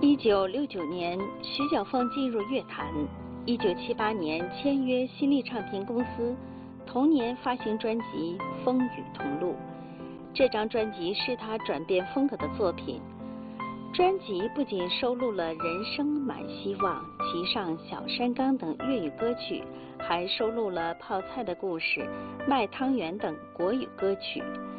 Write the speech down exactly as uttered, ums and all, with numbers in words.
一九六九年，徐小凤进入乐坛。一九七八年签约新力唱片公司，同年发行专辑《风雨同路》。这张专辑是她转变风格的作品。专辑不仅收录了《人生满希望》《骑上小山岗》等粤语歌曲，还收录了《泡菜的故事》《卖汤圆》等国语歌曲。